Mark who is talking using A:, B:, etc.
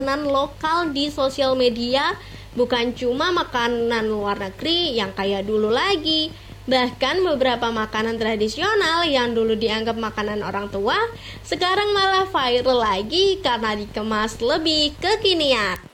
A: makanan lokal di sosial media, bukan cuma makanan luar negeri yang kayak dulu lagi. Bahkan beberapa makanan tradisional yang dulu dianggap makanan orang tua, sekarang malah viral lagi karena dikemas lebih kekinian.